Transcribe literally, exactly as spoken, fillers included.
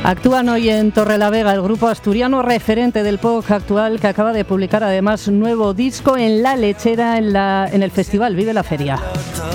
Actúan hoy en Torrelavega el grupo asturiano referente del pop actual, que acaba de publicar además nuevo disco en La Lechera, en, la, en el festival Vive la Feria.